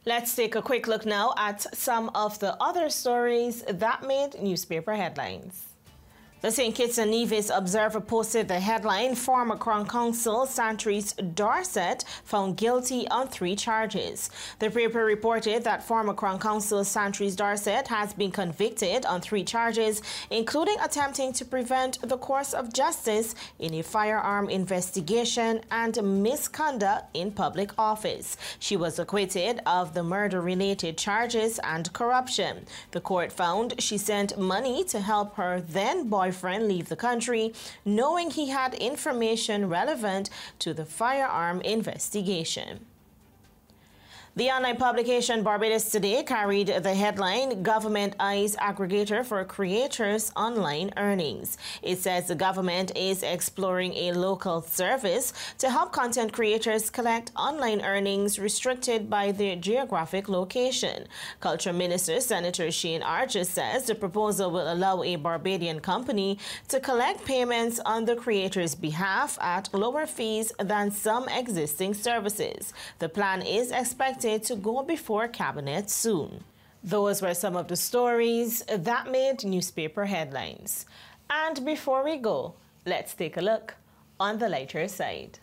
Let's take a quick look now at some of the other stories that made newspaper headlines. The St. Kitts and Nevis Observer posted the headline, former Crown Counsel Santrice Dorset found guilty on 3 charges. The paper reported that former Crown Counsel Santrice Dorset has been convicted on 3 charges, including attempting to prevent the course of justice in a firearm investigation and misconduct in public office. She was acquitted of the murder-related charges and corruption. The court found she sent money to help her then boyfriend leave the country, knowing he had information relevant to the firearm investigation. The online publication Barbados Today carried the headline, Government Eyes Aggregator for Creators' Online Earnings. It says the government is exploring a local service to help content creators collect online earnings restricted by their geographic location. Culture Minister Senator Shane Archer says the proposal will allow a Barbadian company to collect payments on the creator's behalf at lower fees than some existing services. The plan is expected to go before Cabinet soon. Those were some of the stories that made newspaper headlines. And before we go, let's take a look on the lighter side.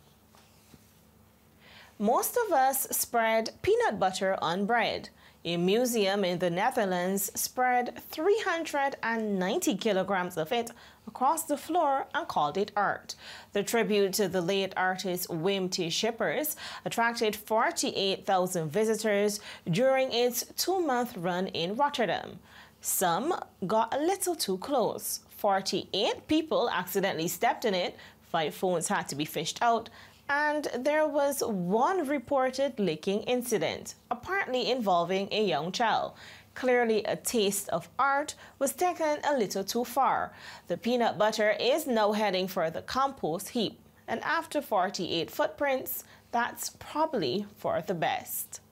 Most of us spread peanut butter on bread. A museum in the Netherlands spread 390 kilograms of it across the floor and called it art. The tribute to the late artist Wim T. Schippers attracted 48,000 visitors during its 2-month run in Rotterdam. Some got a little too close. 48 people accidentally stepped in it, 5 phones had to be fished out, and there was one reported licking incident, apparently involving a young child. Clearly, a taste of art was taken a little too far. The peanut butter is now heading for the compost heap, and after 48 footprints, that's probably for the best.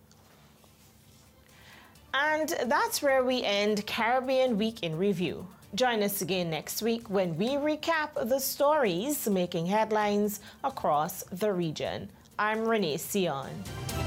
And that's where we end Caribbean Week in Review. Join us again next week when we recap the stories making headlines across the region. I'm Renee Sion.